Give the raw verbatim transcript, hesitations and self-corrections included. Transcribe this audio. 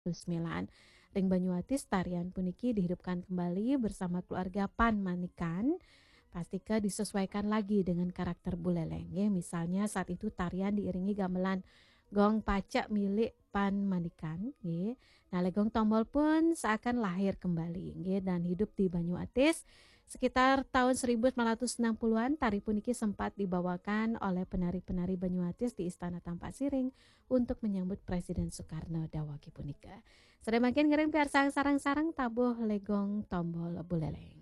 sembilan. Ring Banyuatis tarian puniki dihidupkan kembali bersama keluarga Pan Manikan. Pastika disesuaikan lagi dengan karakter Buleleng. Ya. Misalnya saat itu tarian diiringi gamelan gong pacak milik Pan Manikan. Ya. Nah, legong tombol pun seakan lahir kembali ya, dan hidup di Banyuatis. Sekitar tahun seribu sembilan ratus enam puluhan, tari puniki sempat dibawakan oleh penari-penari Banyuatis di Istana Tampak Siring untuk menyambut Presiden Soekarno dawaki punika. Sedemikian ngiring piar sarang-sarang tabuh legong tombol Buleleng.